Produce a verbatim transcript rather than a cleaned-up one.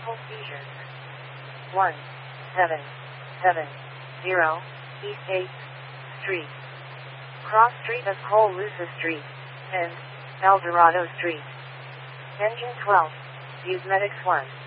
multiple seizures. one seven seven zero East eighth Street. Cross Street of Cole-Lusa Street, and El Dorado Street. Engine twelve. Use Medics one.